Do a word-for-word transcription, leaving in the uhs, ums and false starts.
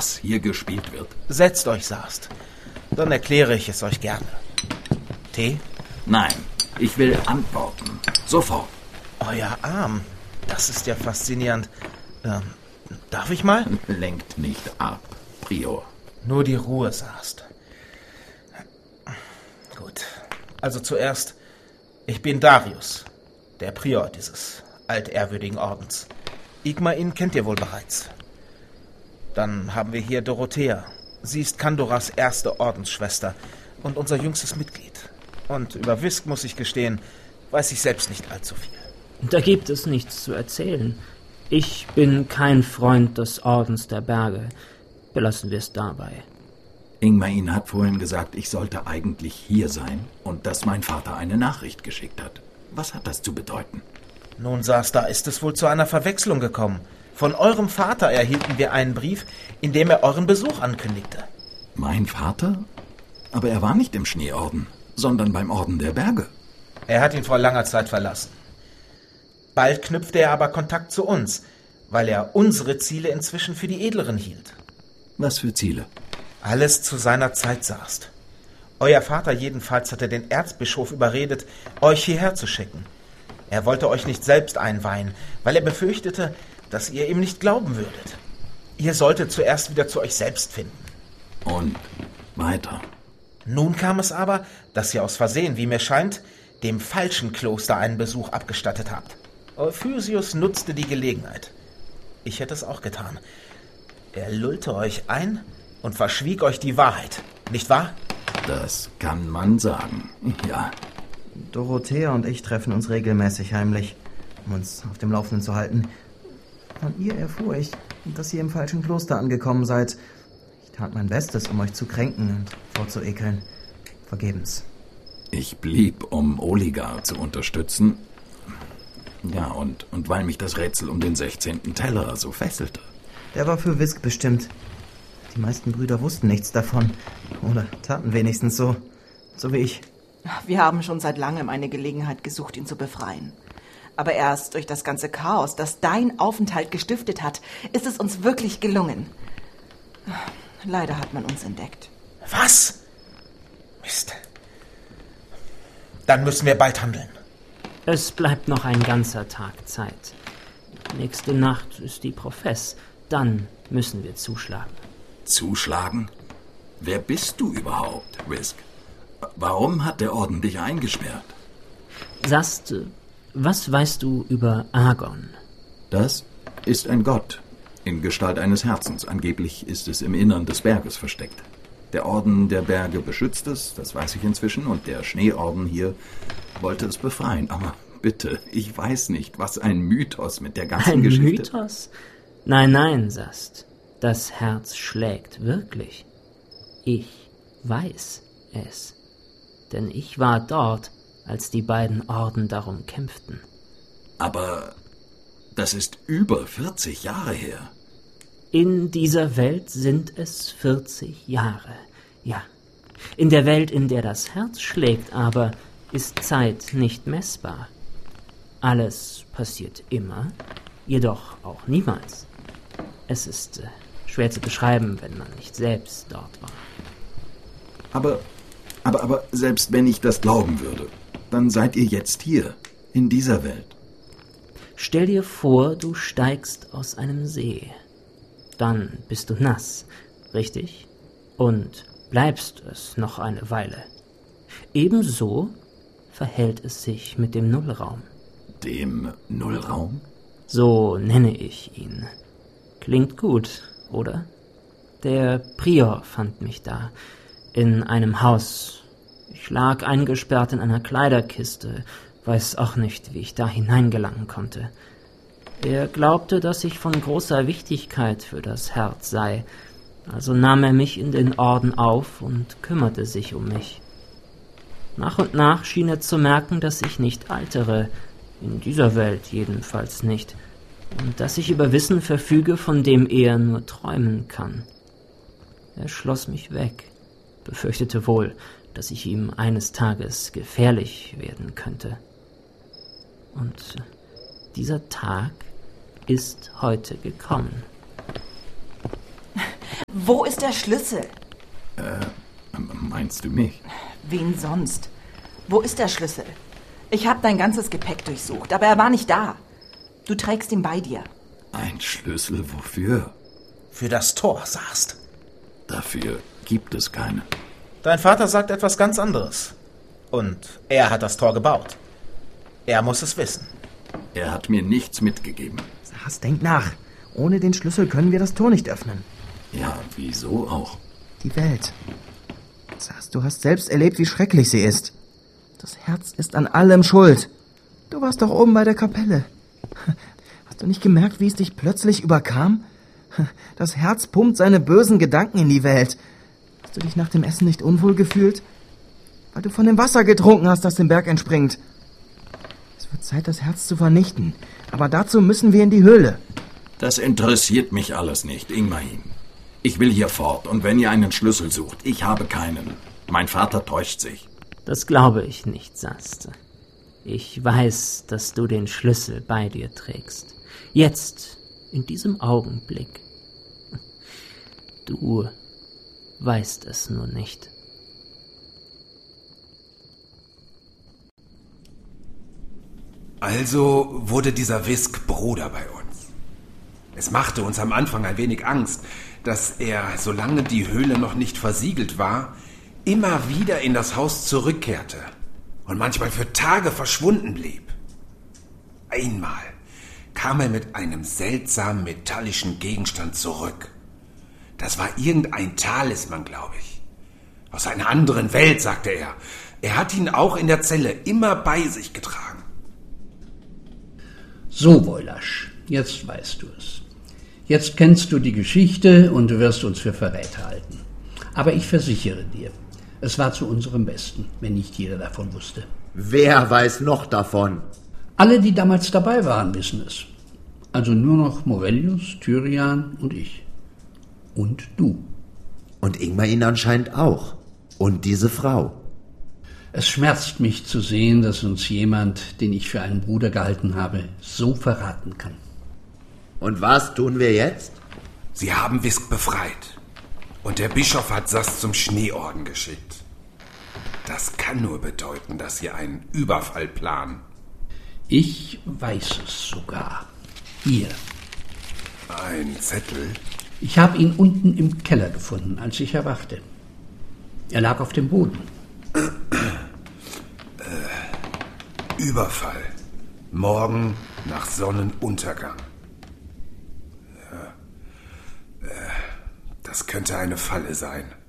was hier gespielt wird. Setzt euch, Sast. Dann erkläre ich es euch gerne. Tee? Nein, ich will antworten. Sofort. Euer Arm. Das ist ja faszinierend. Ähm, darf ich mal? Lenkt nicht ab, Prior. Nur die Ruhe, Sast. Gut. Also zuerst, ich bin Darius, der Prior dieses altehrwürdigen Ordens. Igmain kennt ihr wohl bereits. Dann haben wir hier Dorothea. Sie ist Kandoras erste Ordensschwester und unser jüngstes Mitglied. Und über Wisk, muss ich gestehen, weiß ich selbst nicht allzu viel. Da gibt es nichts zu erzählen. Ich bin kein Freund des Ordens der Berge. Belassen wir es dabei. Igmain hat vorhin gesagt, ich sollte eigentlich hier sein und dass mein Vater eine Nachricht geschickt hat. Was hat das zu bedeuten? Nun, Sas, da ist es wohl zu einer Verwechslung gekommen. Von eurem Vater erhielten wir einen Brief, in dem er euren Besuch ankündigte. Mein Vater? Aber er war nicht im Schneeorden, sondern beim Orden der Berge. Er hat ihn vor langer Zeit verlassen. Bald knüpfte er aber Kontakt zu uns, weil er unsere Ziele inzwischen für die Edleren hielt. Was für Ziele? Alles zu seiner Zeit, Sast. Euer Vater jedenfalls hatte den Erzbischof überredet, euch hierher zu schicken. Er wollte euch nicht selbst einweihen, weil er befürchtete, dass ihr ihm nicht glauben würdet. Ihr solltet zuerst wieder zu euch selbst finden. Und weiter? Nun kam es aber, dass ihr aus Versehen, wie mir scheint, dem falschen Kloster einen Besuch abgestattet habt. Euphysius nutzte die Gelegenheit. Ich hätte es auch getan. Er lullte euch ein und verschwieg euch die Wahrheit, nicht wahr? Das kann man sagen, ja. Dorothea und ich treffen uns regelmäßig heimlich, um uns auf dem Laufenden zu halten. Von ihr erfuhr ich, dass ihr im falschen Kloster angekommen seid. Ich tat mein Bestes, um euch zu kränken und vorzuekeln. Vergebens. Ich blieb, um Oligar zu unterstützen. Ja, und, und weil mich das Rätsel um den sechzehnten Teller so fesselte. Der war für Wisk bestimmt. Die meisten Brüder wussten nichts davon. Oder taten wenigstens so. So wie ich. Wir haben schon seit langem eine Gelegenheit gesucht, ihn zu befreien. Aber erst durch das ganze Chaos, das dein Aufenthalt gestiftet hat, ist es uns wirklich gelungen. Leider hat man uns entdeckt. Was? Mist. Dann müssen wir bald handeln. Es bleibt noch ein ganzer Tag Zeit. Nächste Nacht ist die Profess. Dann müssen wir zuschlagen. Zuschlagen? Wer bist du überhaupt, Wisk? Warum hat der Orden dich eingesperrt? Sast, was weißt du über Agon? Das ist ein Gott in Gestalt eines Herzens. Angeblich ist es im Innern des Berges versteckt. Der Orden der Berge beschützt es, das weiß ich inzwischen, und der Schneeorden hier wollte es befreien. Aber bitte, ich weiß nicht, was ein Mythos mit der ganzen ein Geschichte... Ein Mythos? Nein, nein, Sast. Das Herz schlägt wirklich. Ich weiß es. Denn ich war dort, als die beiden Orden darum kämpften. Aber das ist über vierzig Jahre her. In dieser Welt sind es vierzig Jahre, ja. In der Welt, in der das Herz schlägt, aber ist Zeit nicht messbar. Alles passiert immer, jedoch auch niemals. Es ist äh, schwer zu beschreiben, wenn man nicht selbst dort war. Aber, aber, aber selbst wenn ich das glauben würde, dann seid ihr jetzt hier, in dieser Welt. Stell dir vor, du steigst aus einem See. Dann bist du nass, richtig? Und bleibst es noch eine Weile. Ebenso verhält es sich mit dem Nullraum. Dem Nullraum? So nenne ich ihn. Klingt gut, oder? Der Prior fand mich da, in einem Haus. Ich lag eingesperrt in einer Kleiderkiste, weiß auch nicht, wie ich da hineingelangen konnte. Er glaubte, dass ich von großer Wichtigkeit für das Herz sei, also nahm er mich in den Orden auf und kümmerte sich um mich. Nach und nach schien er zu merken, dass ich nicht altere, in dieser Welt jedenfalls nicht, und dass ich über Wissen verfüge, von dem er nur träumen kann. Er schloss mich weg, befürchtete wohl, dass ich ihm eines Tages gefährlich werden könnte. Und dieser Tag ist heute gekommen. Wo ist der Schlüssel? Äh, meinst du mich? Wen sonst? Wo ist der Schlüssel? Ich habe dein ganzes Gepäck durchsucht, aber er war nicht da. Du trägst ihn bei dir. Ein Schlüssel wofür? Für das Tor, sagst. Dafür gibt es keinen. Dein Vater sagt etwas ganz anderes. Und er hat das Tor gebaut. Er muss es wissen. Er hat mir nichts mitgegeben. Sas, denk nach. Ohne den Schlüssel können wir das Tor nicht öffnen. Ja, wieso auch? Die Welt. Sas, du hast selbst erlebt, wie schrecklich sie ist. Das Herz ist an allem schuld. Du warst doch oben bei der Kapelle. Hast du nicht gemerkt, wie es dich plötzlich überkam? Das Herz pumpt seine bösen Gedanken in die Welt. Hast du dich nach dem Essen nicht unwohl gefühlt? Weil du von dem Wasser getrunken hast, das den Berg entspringt. Es wird Zeit, das Herz zu vernichten. Aber dazu müssen wir in die Höhle. Das interessiert mich alles nicht, Ingmarin. Ich will hier fort, und wenn ihr einen Schlüssel sucht, ich habe keinen. Mein Vater täuscht sich. Das glaube ich nicht, Sast. Ich weiß, dass du den Schlüssel bei dir trägst. Jetzt, in diesem Augenblick. Du weißt es nur nicht. Also wurde dieser Wisk Bruder bei uns. Es machte uns am Anfang ein wenig Angst, dass er, solange die Höhle noch nicht versiegelt war, immer wieder in das Haus zurückkehrte und manchmal für Tage verschwunden blieb. Einmal kam er mit einem seltsamen metallischen Gegenstand zurück. Das war irgendein Talisman, glaube ich. Aus einer anderen Welt, sagte er. Er hat ihn auch in der Zelle immer bei sich getragen. So, Woylasch, jetzt weißt du es. Jetzt kennst du die Geschichte und du wirst uns für Verräter halten. Aber ich versichere dir, es war zu unserem Besten, wenn nicht jeder davon wusste. Wer weiß noch davon? Alle, die damals dabei waren, wissen es. Also nur noch Morelius, Tyrian und ich. Und du. Und Ingmarin anscheinend auch. Und diese Frau. Es schmerzt mich zu sehen, dass uns jemand, den ich für einen Bruder gehalten habe, so verraten kann. Und was tun wir jetzt? Sie haben Wisk befreit. Und der Bischof hat Sas zum Schneeorden geschickt. Das kann nur bedeuten, dass sie einen Überfall planen. Ich weiß es sogar. Hier. Ein Zettel? Ich habe ihn unten im Keller gefunden, als ich erwachte. Er lag auf dem Boden. äh, Überfall. Morgen nach Sonnenuntergang. Ja. Äh, das könnte eine Falle sein.